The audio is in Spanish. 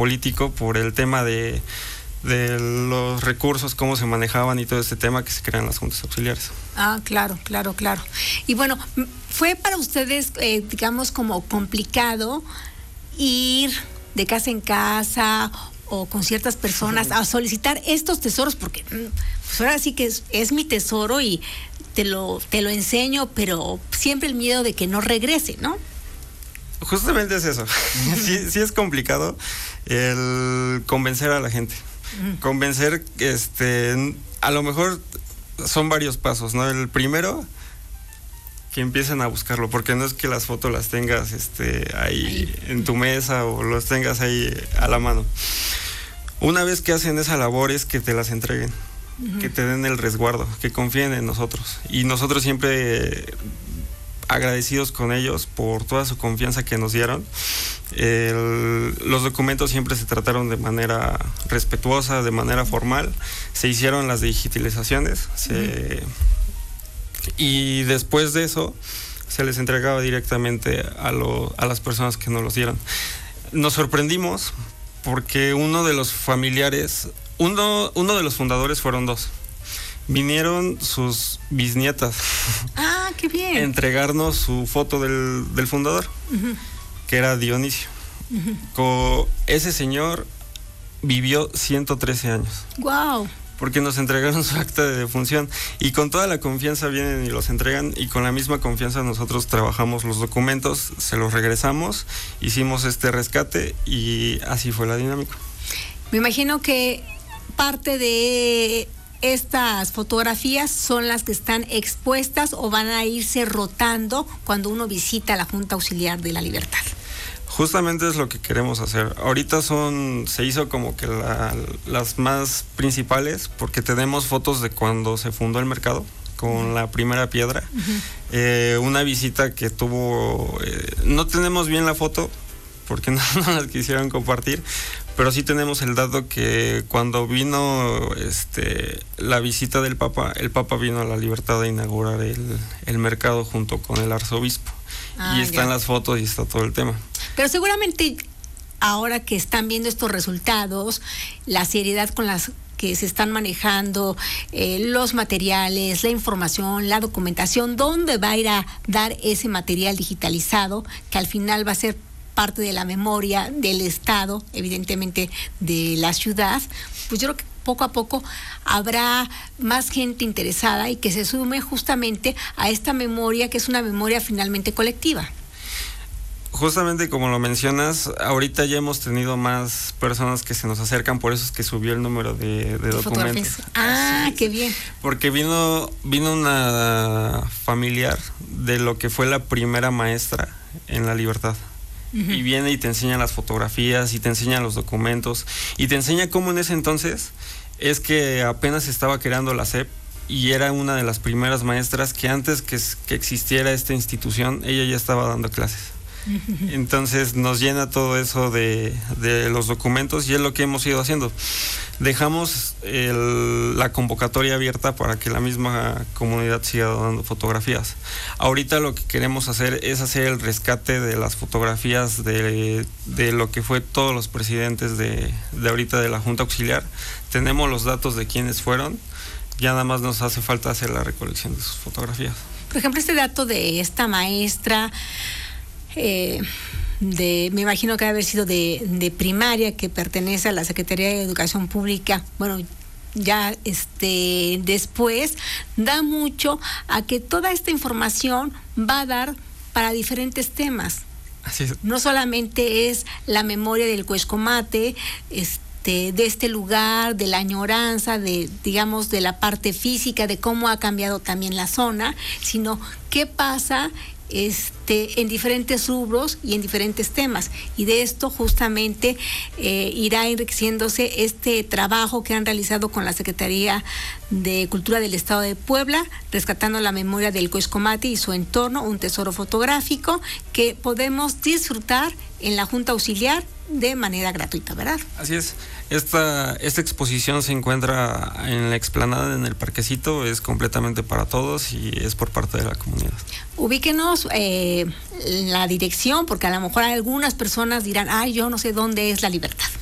político por el tema de los recursos, cómo se manejaban y todo este tema que se crean las juntas auxiliares. Claro. Y bueno, ¿fue para ustedes, digamos, como complicado ir de casa en casa o con ciertas personas a solicitar estos tesoros? Porque pues ahora sí que es mi tesoro y te lo enseño, pero siempre el miedo de que no regrese, ¿no? Justamente es eso. Sí es complicado el convencer a la gente. Convencer, a lo mejor son varios pasos, ¿no? El primero, que empiecen a buscarlo, porque no es que las fotos las tengas ahí en tu mesa o los tengas ahí a la mano. Una vez que hacen esa labor es que te las entreguen, que te den el resguardo, que confíen en nosotros. Y nosotros siempre agradecidos con ellos por toda su confianza que nos dieron. Los documentos siempre se trataron de manera respetuosa, de manera formal. Se hicieron las digitalizaciones y después de eso se les entregaba directamente a las personas que nos los dieron. Nos sorprendimos porque uno de los familiares, uno de los fundadores fueron dos. Vinieron sus bisnietas. ¡Qué bien! Entregarnos su foto del fundador, que era Dionisio. Ese señor vivió 113 años. ¡Wow! Porque nos entregaron su acta de defunción y con toda la confianza vienen y los entregan, y con la misma confianza nosotros trabajamos los documentos, se los regresamos, hicimos este rescate y así fue la dinámica. Me imagino que parte de estas fotografías son las que están expuestas o van a irse rotando cuando uno visita la Junta Auxiliar de la Libertad. Justamente es lo que queremos hacer. Ahorita se hizo como que las más principales, porque tenemos fotos de cuando se fundó el mercado con la primera piedra. Una visita que tuvo, no tenemos bien la foto porque no las quisieron compartir, pero sí tenemos el dato que cuando vino la visita del Papa, el Papa vino a la Libertad a inaugurar el mercado junto con el arzobispo. Y están las fotos y está todo el tema. Pero seguramente ahora que están viendo estos resultados, la seriedad con las que se están manejando, los materiales, la información, la documentación, ¿dónde va a ir a dar ese material digitalizado que al final va a ser parte de la memoria del Estado, evidentemente de la ciudad? Pues yo creo que poco a poco habrá más gente interesada y que se sume justamente a esta memoria, que es una memoria finalmente colectiva. Justamente como lo mencionas, ahorita ya hemos tenido más personas que se nos acercan, por eso es que subió el número de documentos. Qué bien. Porque vino una familiar de lo que fue la primera maestra en la Libertad. Y viene y te enseña las fotografías y te enseña los documentos y te enseña cómo en ese entonces es que apenas estaba creando la SEP y era una de las primeras maestras que antes que existiera esta institución, ella ya estaba dando clases. Entonces nos llena todo eso de los documentos y es lo que hemos ido haciendo. Dejamos la convocatoria abierta para que la misma comunidad siga dando fotografías. Ahorita lo que queremos hacer es hacer el rescate de las fotografías de lo que fue todos los presidentes de ahorita de la Junta Auxiliar. Tenemos los datos de quiénes fueron, ya nada más nos hace falta hacer la recolección de sus fotografías. Por ejemplo, este dato de esta maestra, me imagino que debe haber sido de primaria, que pertenece a la Secretaría de Educación Pública, bueno, ya después da mucho a que toda esta información va a dar para diferentes temas. Así es. No solamente es la memoria del Cuexcomate, de este lugar, de la añoranza, digamos, de la parte física, de cómo ha cambiado también la zona, sino qué pasa en diferentes rubros y en diferentes temas, y de esto justamente irá enriqueciéndose este trabajo que han realizado con la Secretaría de Cultura del Estado de Puebla, rescatando la memoria del Cuexcomate y su entorno, un tesoro fotográfico que podemos disfrutar en la Junta Auxiliar de manera gratuita, ¿verdad? Así es. Esta exposición se encuentra en la explanada, en el parquecito, es completamente para todos y es por parte de la comunidad. Ubíquenos la dirección, porque a lo mejor algunas personas dirán, yo no sé dónde es la Libertad.